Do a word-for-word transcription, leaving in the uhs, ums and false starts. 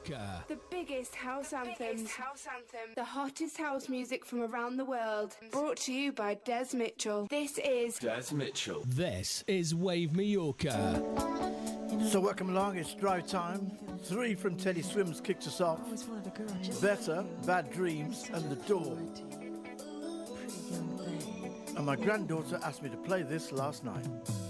Mallorca. The biggest house anthems. House anthem. The hottest house music from around the world. Brought to you by Des Mitchell. This is Des Mitchell. This is Wave Mallorca. So welcome along, it's drive time. Three from Teddy Swims kicks us off. Better, Bad Dreams, and The Door. And my granddaughter asked me to play this last night.